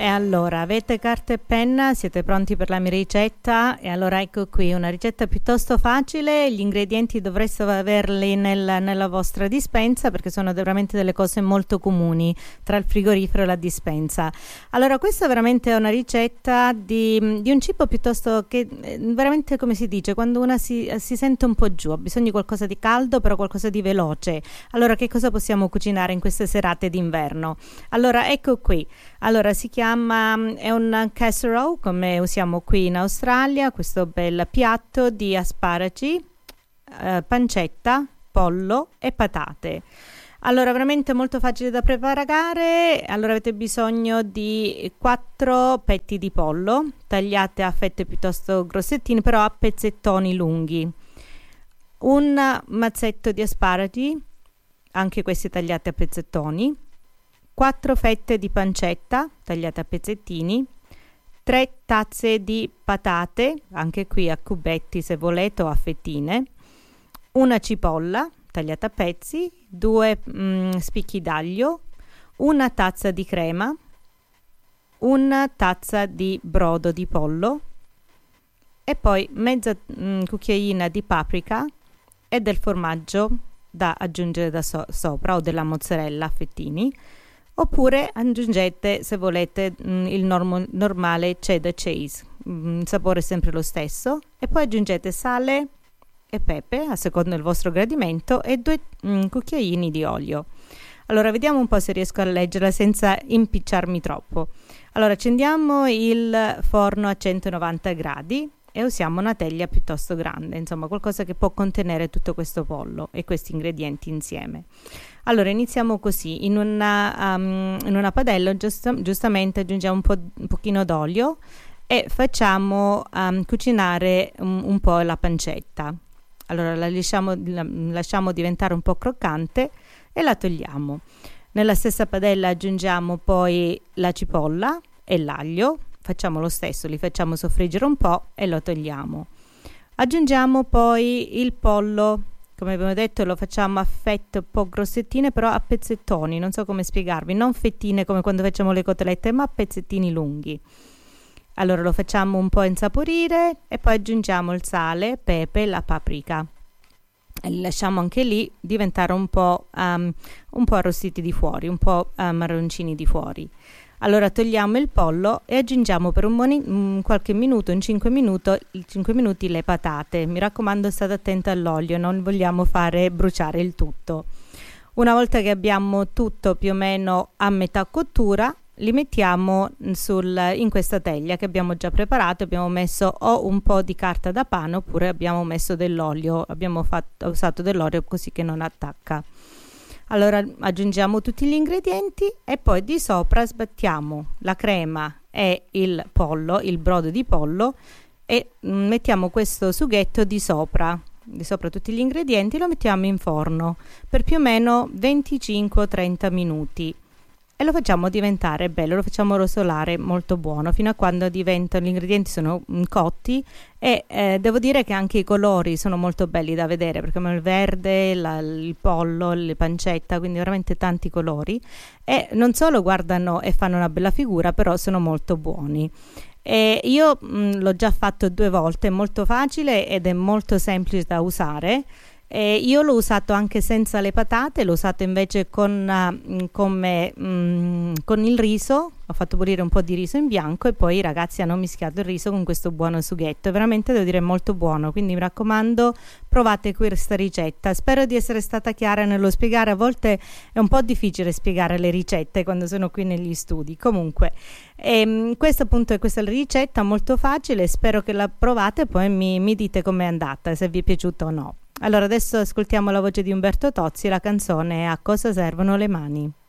E allora, avete carta e penna? Siete pronti per la mia ricetta? E allora ecco qui, una ricetta piuttosto facile, gli ingredienti dovreste averli nella vostra dispensa perché sono veramente delle cose molto comuni tra il frigorifero e la dispensa. Allora, questa veramente è una ricetta di un cibo piuttosto che, veramente come si dice, quando una si sente un po' giù, ha bisogno di qualcosa di caldo però qualcosa di veloce. Allora, che cosa possiamo cucinare in queste serate d'inverno? Allora, ecco qui. Allora, è un casserole come usiamo qui in Australia, questo bel piatto di asparagi, pancetta, pollo e patate. Allora, veramente molto facile da preparare. Allora, avete bisogno di 4 petti di pollo tagliate a fette piuttosto grossettine, però a pezzettoni lunghi. Un mazzetto di asparagi, anche questi tagliati a pezzettoni. 4 fette di pancetta tagliate a pezzettini, 3 tazze di patate, anche qui a cubetti se volete o a fettine, una cipolla tagliata a pezzi, 2 spicchi d'aglio, una tazza di crema, una tazza di brodo di pollo e poi mezza cucchiaina di paprika e del formaggio da aggiungere da sopra o della mozzarella a fettini. Oppure aggiungete, se volete, il normale cheddar cheese, il sapore è sempre lo stesso, e poi aggiungete sale e pepe a seconda del vostro gradimento e 2 cucchiaini di olio. Allora, vediamo un po' se riesco a leggerla senza impicciarmi troppo. Allora, accendiamo il forno a 190 gradi e usiamo una teglia piuttosto grande, insomma qualcosa che può contenere tutto questo pollo e questi ingredienti insieme. Allora, iniziamo così, in una padella giustamente aggiungiamo un pochino d'olio e facciamo cucinare un po' la pancetta. Allora la lasciamo diventare un po' croccante e la togliamo. Nella stessa padella aggiungiamo poi la cipolla e l'aglio, facciamo lo stesso, li facciamo soffriggere un po' e lo togliamo. Aggiungiamo poi il pollo. Come abbiamo detto, lo facciamo a fette un po' grossettine, però a pezzettoni, non so come spiegarvi, non fettine come quando facciamo le cotolette, ma a pezzettini lunghi. Allora lo facciamo un po' insaporire e poi aggiungiamo il sale, pepe e la paprika. E li lasciamo anche lì diventare un po' arrostiti di fuori, un po' marroncini di fuori. Allora togliamo il pollo e aggiungiamo per qualche minuto, in 5 minuti le patate. Mi raccomando, state attenti all'olio, non vogliamo fare bruciare il tutto. Una volta che abbiamo tutto più o meno a metà cottura, li mettiamo in questa teglia che abbiamo già preparato. Abbiamo messo o un po' di carta da pane oppure abbiamo messo dell'olio, usato dell'olio così che non attacca. Allora aggiungiamo tutti gli ingredienti e poi di sopra sbattiamo la crema e il brodo di pollo e mettiamo questo sughetto di sopra tutti gli ingredienti, lo mettiamo in forno per più o meno 25-30 minuti e lo facciamo diventare bello, lo facciamo rosolare molto buono fino a quando gli ingredienti sono cotti e devo dire che anche i colori sono molto belli da vedere perché abbiamo il verde, il pollo, le pancetta, quindi veramente tanti colori e non solo guardano e fanno una bella figura, però sono molto buoni. E io l'ho già fatto 2 volte, è molto facile ed è molto semplice da usare. Io l'ho usato anche senza le patate, l'ho usato invece con il riso, ho fatto bollire un po' di riso in bianco e poi i ragazzi hanno mischiato il riso con questo buono sughetto, è veramente, devo dire, molto buono, quindi mi raccomando, provate questa ricetta. Spero di essere stata chiara nello spiegare, a volte è un po' difficile spiegare le ricette quando sono qui negli studi, comunque questa è la ricetta molto facile, spero che la provate e poi mi dite com'è andata, se vi è piaciuta o no. Allora adesso ascoltiamo la voce di Umberto Tozzi, la canzone A cosa servono le mani.